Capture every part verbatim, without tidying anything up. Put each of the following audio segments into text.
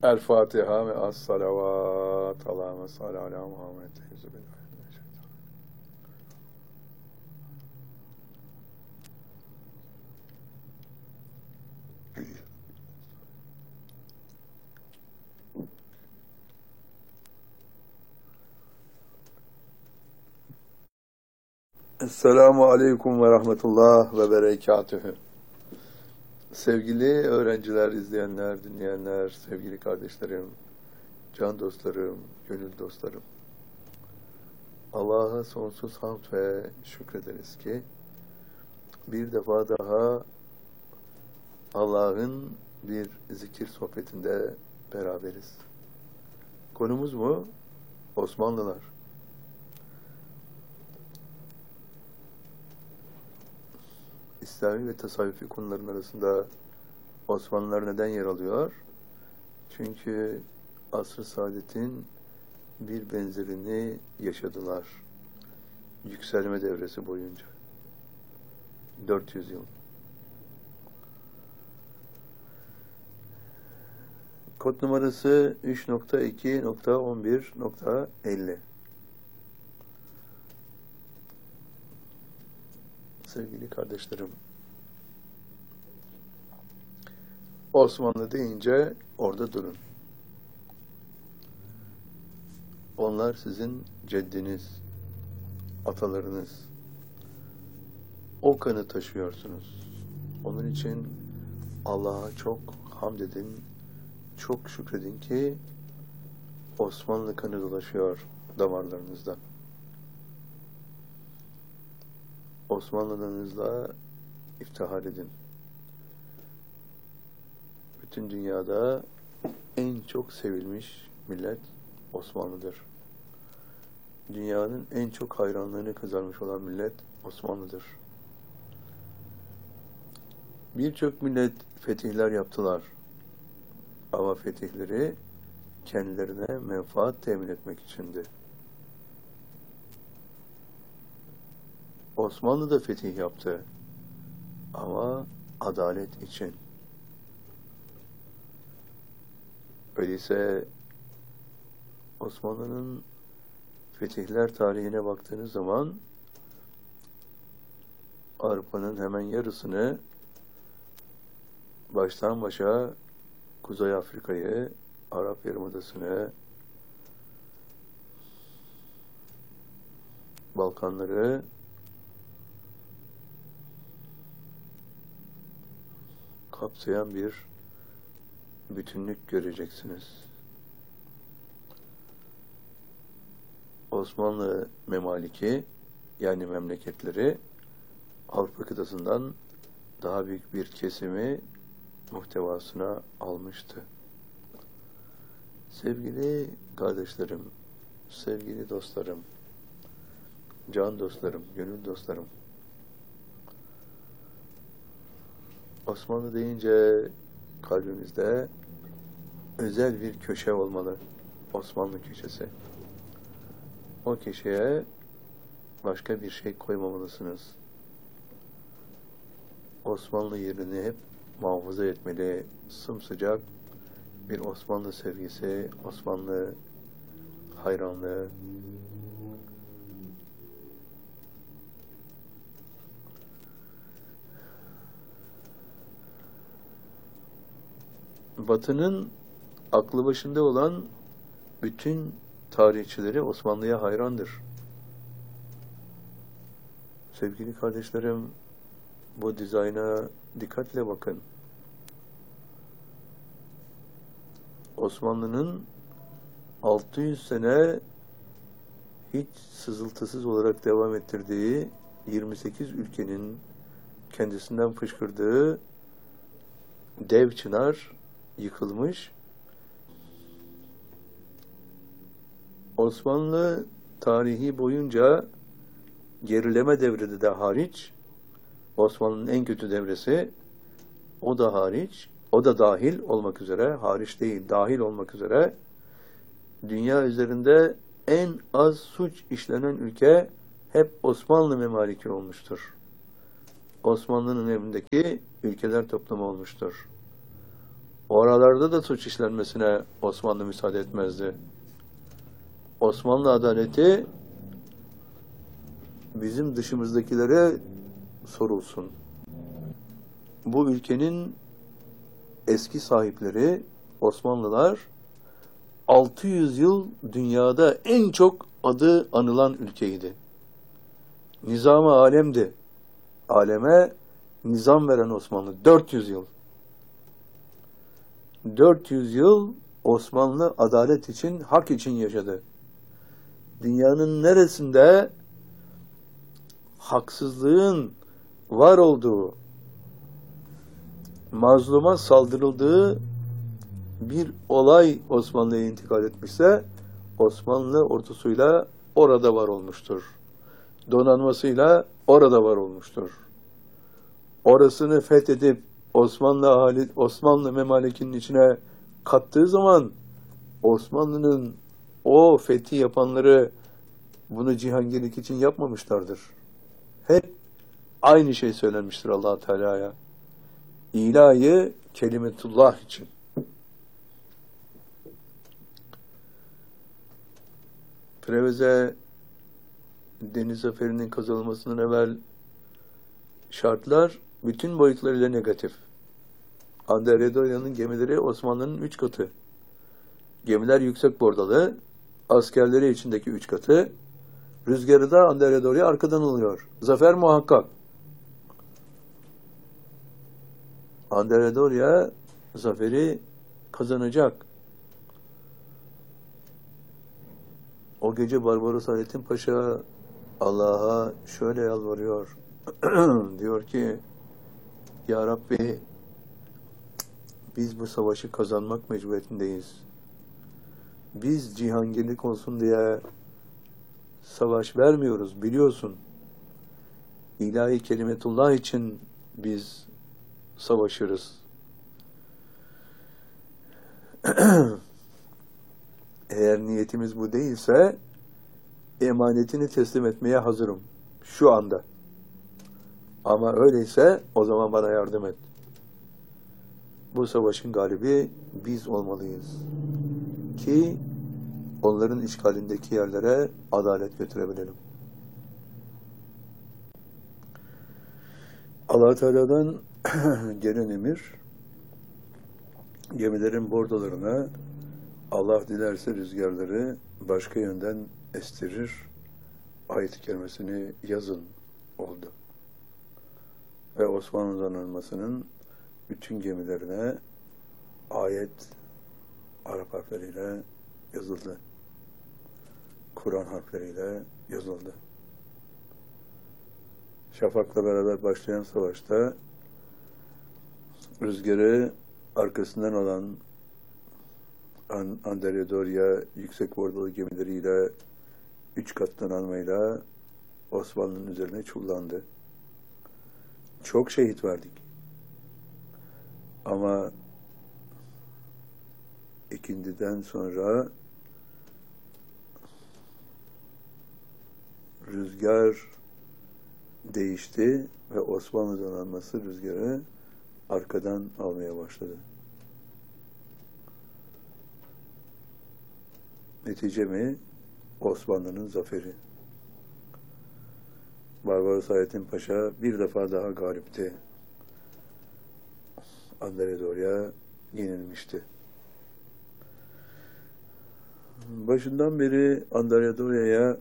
El Fatiha ve as salavat. Allahümme salli ala Muhammed. Esselamu Aleyküm ve Rahmetullah ve Berekatühü. Sevgili öğrenciler, izleyenler, dinleyenler, sevgili kardeşlerim, can dostlarım, gönül dostlarım. Allah'a sonsuz hamd ve şükrederiz ki bir defa daha Allah'ın bir zikir sohbetinde beraberiz. Konumuz mu? Osmanlılar. İslami ve tasavvufi konuların arasında Osmanlılar neden yer alıyor? Çünkü asr-ı saadetin bir benzerini yaşadılar. Yükselme devresi boyunca. dört yüz yıl. Kod numarası üç nokta iki nokta on bir nokta elli. Sevgili kardeşlerim, Osmanlı deyince orada durun. Onlar sizin ceddiniz, atalarınız. O kanı taşıyorsunuz. Onun için Allah'a çok hamd edin, çok şükredin ki Osmanlı kanı dolaşıyor damarlarınızda. Osmanlılığınızla iftihar edin. Bütün dünyada en çok sevilmiş millet Osmanlı'dır. Dünyanın en çok hayranlığını kazanmış olan millet Osmanlı'dır. Birçok millet fetihler yaptılar. Ama fetihleri kendilerine menfaat temin etmek içindi. Osmanlı da fetih yaptı. Ama adalet için. Öyleyse Osmanlı'nın fetihler tarihine baktığınız zaman Avrupa'nın hemen yarısını baştan başa Kuzey Afrika'yı, Arap Yarımadası'nı, Balkanları, kapsayan bir bütünlük göreceksiniz. Osmanlı memaliki, yani memleketleri, Avrupa kıtasından daha büyük bir kesimi muhtevasına almıştı. Sevgili kardeşlerim, sevgili dostlarım, can dostlarım, gönül dostlarım, Osmanlı deyince kalbimizde özel bir köşe olmalı. Osmanlı köşesi. O köşeye başka bir şey koymamalısınız. Osmanlı yerini hep muhafaza etmeli, sımsıcak bir Osmanlı sevgisi, Osmanlı hayranlığı. Batı'nın aklı başında olan bütün tarihçileri Osmanlı'ya hayrandır. Sevgili kardeşlerim, bu dizayna dikkatle bakın. Osmanlı'nın altı yüz sene hiç sızıltısız olarak devam ettirdiği yirmi sekiz ülkenin kendisinden fışkırdığı dev çınar yıkılmış. Osmanlı tarihi boyunca gerileme devrede de hariç, Osmanlı'nın en kötü devresi, o da hariç, o da dahil olmak üzere, hariç değil, dahil olmak üzere, dünya üzerinde en az suç işlenen ülke hep Osmanlı memaliki olmuştur. Osmanlı'nın emrindeki ülkeler toplamı olmuştur. Oralarda da suç işlenmesine Osmanlı müsaade etmezdi. Osmanlı adaleti bizim dışımızdakilere sorulsun. Bu ülkenin eski sahipleri Osmanlılar altı yüz yıl dünyada en çok adı anılan ülkeydi. Nizam-ı alemdi. Aleme nizam veren Osmanlı. dört yüz yıl. dört yüz yıl Osmanlı adalet için, hak için yaşadı. Dünyanın neresinde haksızlığın var olduğu, mazluma saldırıldığı bir olay Osmanlı'ya intikal etmişse, Osmanlı ordusuyla orada var olmuştur. Donanmasıyla orada var olmuştur. Orasını fethedip Osmanlı ahali, Osmanlı memalekinin içine kattığı zaman Osmanlı'nın o fethi yapanları bunu cihangirlik için yapmamışlardır. Hep aynı şey söylenmiştir Allah Teala'ya. İlahi kelimetullah için. Preveze deniz zaferinin kazanılmasından evvel şartlar bütün boyutlarıyla negatif. Anderedorya'nın gemileri Osmanlı'nın üç katı. Gemiler yüksek bordalı, askerleri içindeki üç katı, rüzgarı da Anderedorya arkadan alıyor. Zafer muhakkak. Anderedorya zaferi kazanacak. O gece Barbaros Hayrettin Paşa Allah'a şöyle yalvarıyor. Diyor ki, Ya Rabbi, biz bu savaşı kazanmak mecburiyetindeyiz. Biz cihangirlik olsun diye savaş vermiyoruz, biliyorsun. İlahi kelimetullah için biz savaşırız. Eğer niyetimiz bu değilse emanetini teslim etmeye hazırım. Şu anda. Ama öyleyse o zaman bana yardım et. Bu savaşın galibi biz olmalıyız. Ki onların işgalindeki yerlere adalet götürebilelim. Allah Teala'dan gelen emir, gemilerin bordolarına Allah dilerse rüzgarları başka yönden estirir, ayet-i kerimesini yazın oldu. Ve Osmanlı donanmasının bütün gemilerine ayet Arap harfleriyle yazıldı. Kur'an harfleriyle yazıldı. Şafak'la beraber başlayan savaşta rüzgarı arkasından olan Anderedorya yüksek bordalı gemileriyle üç kat donanmayla Osmanlı'nın üzerine çullandı. Çok şehit verdik. Ama ikindiden sonra rüzgar değişti ve Osmanlı donanması rüzgarı arkadan almaya başladı. Netice mi? Osmanlı'nın zaferi. Barbaros Hayrettin Paşa bir defa daha galipti. Anderedorya yenilmişti. Başından beri Anderedorya'ya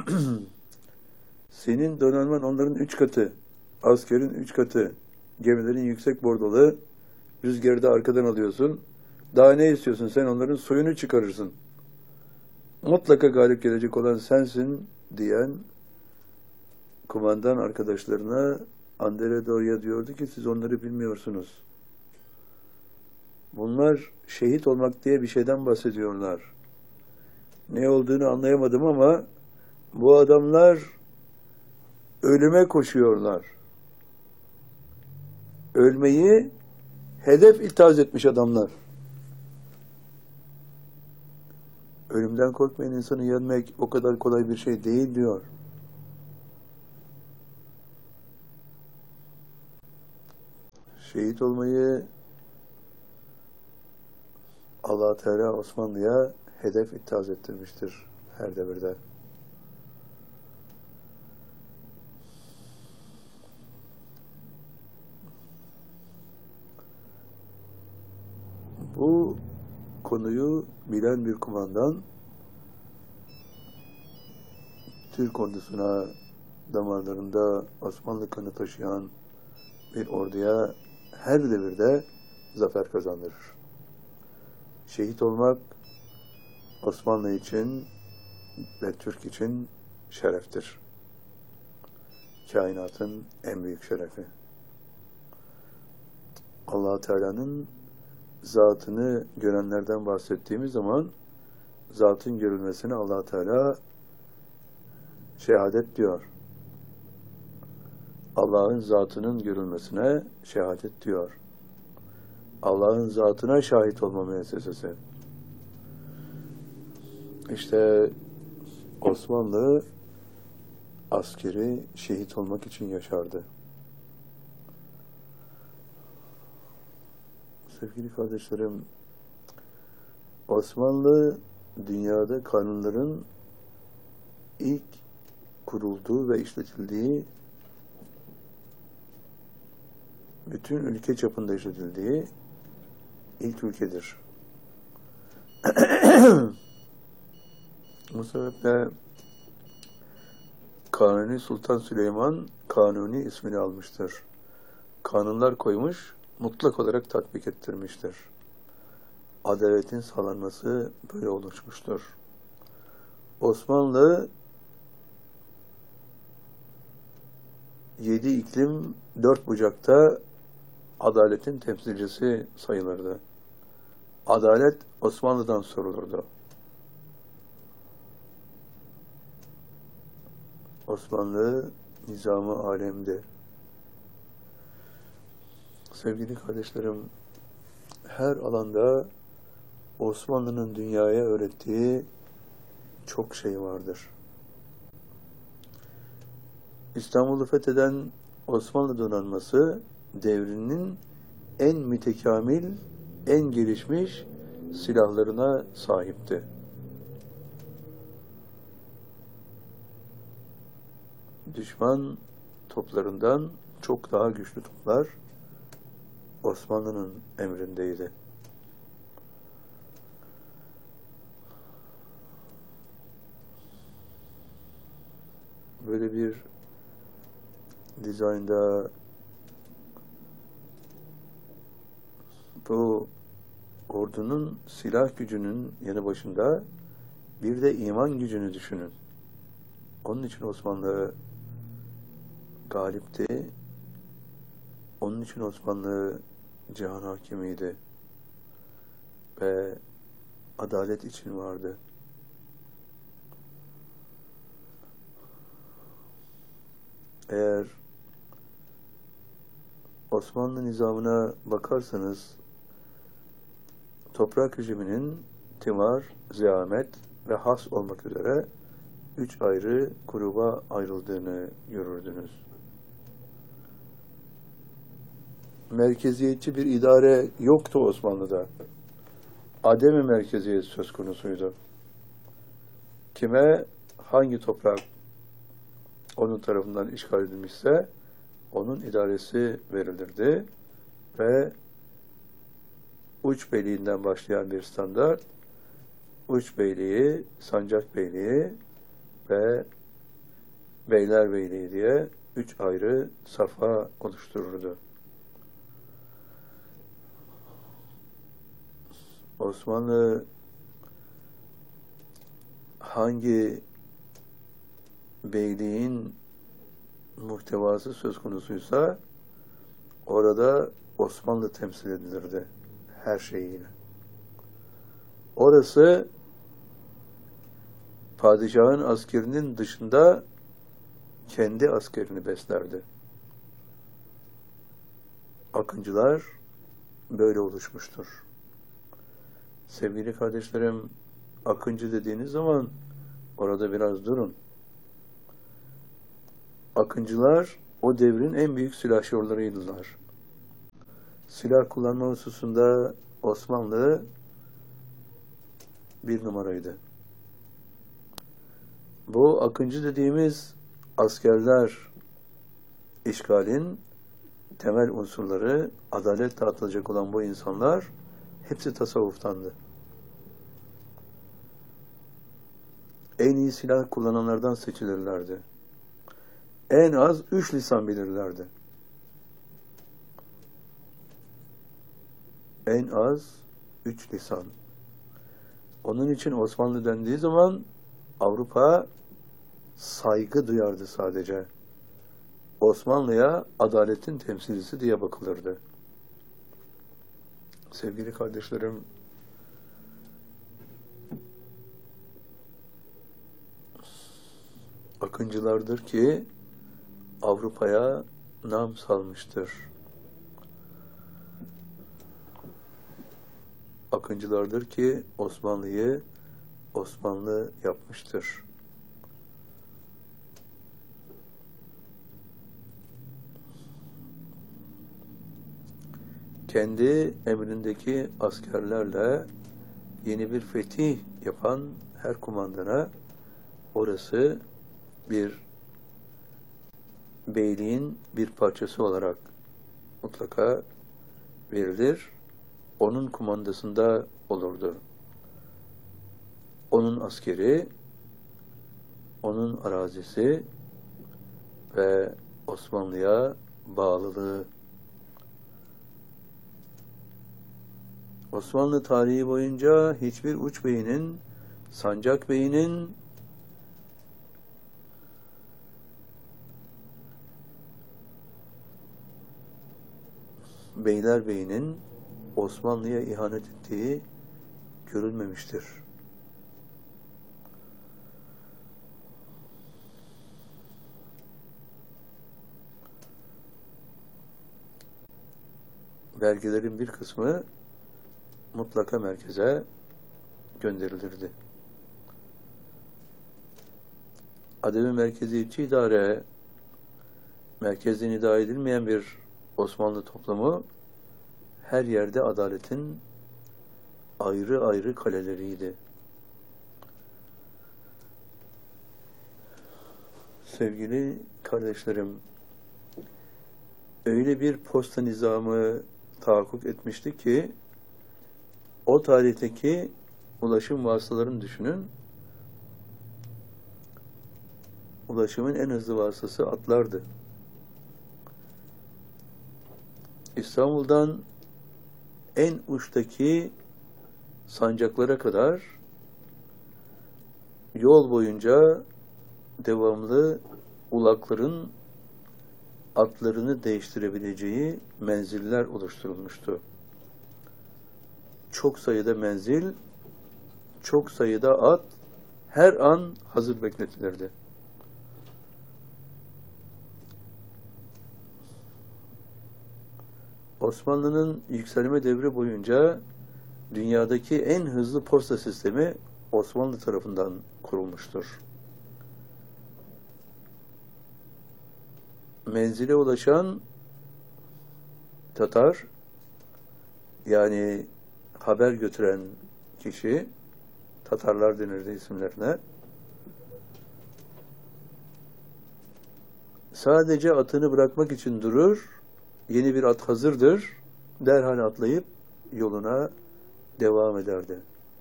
senin donanman onların üç katı, askerin üç katı, gemilerin yüksek bordolu, rüzgarı da arkadan alıyorsun. Daha ne istiyorsun? Sen onların suyunu çıkarırsın. Mutlaka galip gelecek olan sensin diyen kumandan arkadaşlarına Anderedorya diyordu ki siz onları bilmiyorsunuz. Bunlar şehit olmak diye bir şeyden bahsediyorlar. Ne olduğunu anlayamadım ama bu adamlar ölüme koşuyorlar. Ölmeyi hedef iltihaz etmiş adamlar. Ölümden korkmayan insanı yenmek o kadar kolay bir şey değil diyor. Şehit olmayı Allah Teala Osmanlı'ya hedef ittihaz ettirmiştir her devirde. Bu konuyu bilen bir kumandan Türk ordusuna damarlarında Osmanlı kanı taşıyan bir orduya her devirde zafer kazandırır. Şehit olmak Osmanlı için ve Türk için şereftir. Kainatın en büyük şerefi. Allah Teala'nın zatını görenlerden bahsettiğimiz zaman zatın görülmesine Allah Teala şehadet diyor. Allah'ın zatının görülmesine şehadet diyor. Allah'ın zatına şahit olma müessesesi. İşte Osmanlı askeri şehit olmak için yaşardı. Sevgili kardeşlerim, Osmanlı dünyada kanunların ilk kurulduğu ve işletildiği, bütün ülke çapında işletildiği ilk ülkedir. Bu sebeple Kanuni Sultan Süleyman Kanuni ismini almıştır. Kanunlar koymuş, mutlak olarak tatbik ettirmiştir. Adaletin sağlanması böyle oluşmuştur. Osmanlı yedi iklim, dört bucakta adaletin temsilcisi sayılırdı. Adalet Osmanlı'dan sorulurdu. Osmanlı nizamı alemdi. Sevgili kardeşlerim, her alanda Osmanlı'nın dünyaya öğrettiği çok şey vardır. İstanbul'u fetheden Osmanlı donanması devrinin en mütekamil, en gelişmiş silahlarına sahipti. Düşman toplarından çok daha güçlü toplar Osmanlı'nın emrindeydi. Böyle bir dizaynda bu ordunun silah gücünün yanı başında bir de iman gücünü düşünün. Onun için Osmanlı galipti. Onun için Osmanlı cihan hakimiydi. Ve adalet için vardı. Eğer Osmanlı nizamına bakarsanız toprak rejiminin timar, ziyamet ve has olmak üzere üç ayrı gruba ayrıldığını görürdünüz. Merkeziyetçi bir idare yoktu Osmanlı'da. Adem-i merkeziyet söz konusuydu. Kime hangi toprak onun tarafından işgal edilmişse onun idaresi verilirdi ve uç beyliğinden başlayan bir standart, uç beyliği, sancak beyliği ve beyler beyliği diye üç ayrı safha oluştururdu. Osmanlı hangi beyliğin muhtevası söz konusuysa orada Osmanlı temsil edilirdi her şeyiyle. Orası padişahın askerinin dışında kendi askerini beslerdi. Akıncılar böyle oluşmuştur. Sevgili kardeşlerim, akıncı dediğiniz zaman orada biraz durun. Akıncılar o devrin en büyük silahşörleriydiler. Silah kullanma hususunda Osmanlı bir numaraydı. Bu Akıncı dediğimiz askerler işgalin temel unsurları, adalet dağıtılacak olan bu insanlar hepsi tasavvuftandı. En iyi silah kullananlardan seçilirlerdi. En az üç lisan bilirlerdi. En az üç lisan. Onun için Osmanlı dendiği zaman Avrupa saygı duyardı sadece. Osmanlı'ya adaletin temsilcisi diye bakılırdı. Sevgili kardeşlerim, Akıncılardır ki Avrupa'ya nam salmıştır. Akıncılardır ki Osmanlı'yı Osmanlı yapmıştır. Kendi emrindeki askerlerle yeni bir fetih yapan her kumandana orası bir beyliğin bir parçası olarak mutlaka verilir. Onun kumandasında olurdu. Onun askeri, onun arazisi ve Osmanlı'ya bağlılığı. Osmanlı tarihi boyunca hiçbir uç beyinin, sancak beyinin Beylerbeyinin Osmanlı'ya ihanet ettiği görülmemiştir. Vergilerin bir kısmı mutlaka merkeze gönderilirdi. Ademi merkeziyetçi idare, merkezden idare edilmeyen bir Osmanlı toplumu her yerde adaletin ayrı ayrı kaleleriydi. Sevgili kardeşlerim, öyle bir posta nizamı tahakkuk etmişti ki o tarihteki ulaşım vasıtalarını düşünün. Ulaşımın en hızlı vasıtası atlardı. İstanbul'dan en uçtaki sancaklara kadar yol boyunca devamlı ulakların atlarını değiştirebileceği menziller oluşturulmuştu. Çok sayıda menzil, çok sayıda at her an hazır bekletilirdi. Osmanlı'nın yükselme devri boyunca dünyadaki en hızlı posta sistemi Osmanlı tarafından kurulmuştur. Menzile ulaşan Tatar, yani haber götüren kişi, Tatarlar denirdi isimlerine, sadece atını bırakmak için durur, yeni bir at hazırdır, derhal atlayıp yoluna devam ederdi.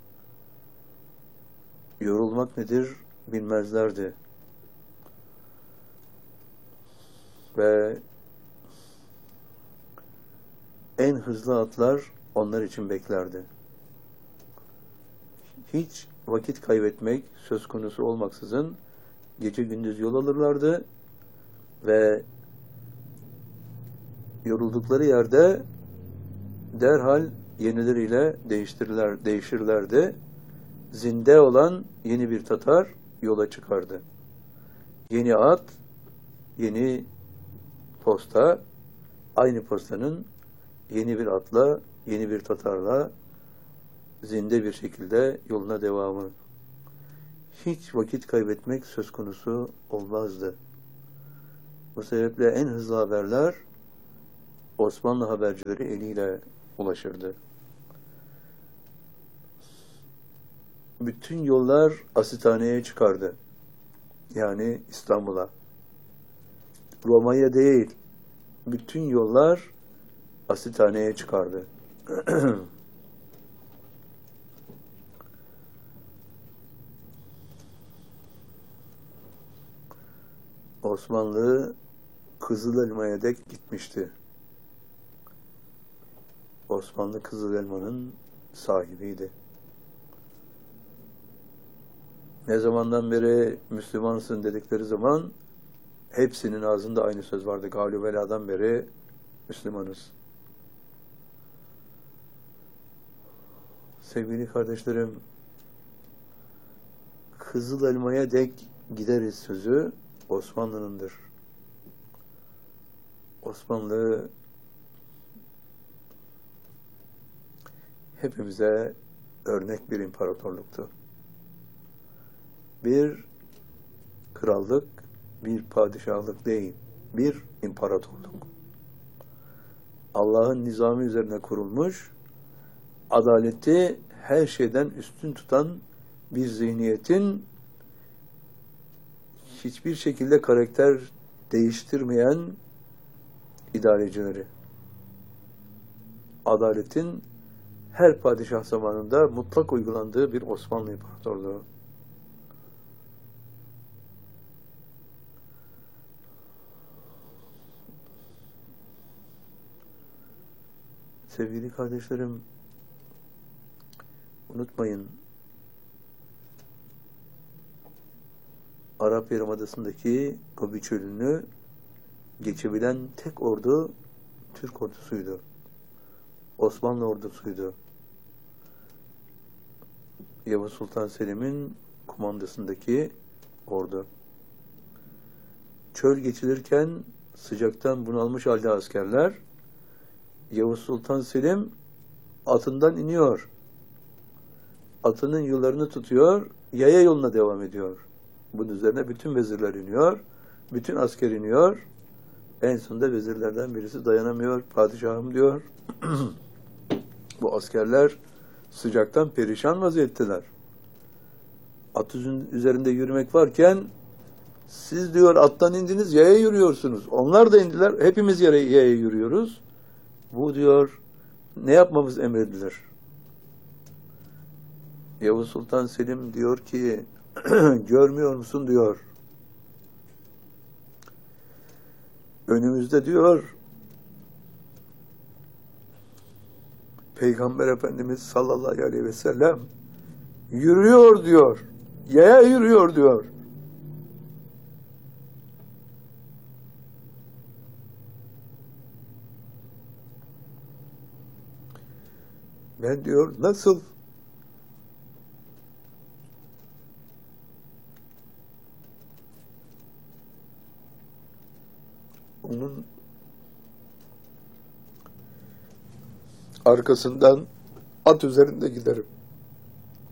Yorulmak nedir bilmezlerdi. Ve en hızlı atlar onlar için beklerdi. Hiç vakit kaybetmek söz konusu olmaksızın gece gündüz yol alırlardı ve yoruldukları yerde derhal yenileriyle değiştirirler, değişirlerdi. Zinde olan yeni bir Tatar yola çıkardı. Yeni at, yeni posta, aynı postanın yeni bir atla, yeni bir Tatarla zinde bir şekilde yoluna devamı. Hiç vakit kaybetmek söz konusu olmazdı. Bu sebeple en hızlı haberler Osmanlı habercileri eliyle ulaşırdı. bütün yollar Asithane'ye çıkardı. Yani İstanbul'a. Roma'ya değil. Bütün yollar Asithane'ye çıkardı. Osmanlı Kızılelma'ya dek gitmişti. Osmanlı Kızılelma'nın sahibiydi. Ne zamandan beri Müslümansın dedikleri zaman hepsinin ağzında aynı söz vardı. Galübela'dan beri Müslümanız. Sevgili kardeşlerim, Kızılelma'ya dek gideriz sözü Osmanlı'nındır. Osmanlı hepimize örnek bir imparatorluktu. Bir krallık, bir padişahlık değil, bir imparatorluk. Allah'ın nizamı üzerine kurulmuş, adaleti her şeyden üstün tutan bir zihniyetin hiçbir şekilde karakter değiştirmeyen idarecileri. Adaletin her padişah zamanında mutlak uygulandığı bir Osmanlı İmparatorluğu. Sevgili kardeşlerim, unutmayın, Arap Yarımadası'ndaki Gobi Çölü'nü geçebilen tek ordu Türk ordusuydu. Osmanlı ordusuydu. Yavuz Sultan Selim'in kumandasındaki ordu. Çöl geçilirken sıcaktan bunalmış halde askerler, Yavuz Sultan Selim atından iniyor. Atının yollarını tutuyor, yaya yoluna devam ediyor. Bunun üzerine bütün vezirler iniyor, bütün asker iniyor. En sonunda vezirlerden birisi dayanamıyor, padişahım diyor. Bu askerler sıcaktan perişan vaziyetteler. Atın üzerinde yürümek varken siz diyor attan indiniz, yaya yürüyorsunuz. Onlar da indiler, hepimiz yaya, yaya yürüyoruz. Bu diyor ne yapmamız emredilir? Yavuz Sultan Selim diyor ki görmüyor musun diyor. Önümüzde diyor Peygamber Efendimiz sallallahu aleyhi ve sellem yürüyor diyor. Yaya yürüyor diyor. Ben diyor nasıl onun arkasından at üzerinde giderim.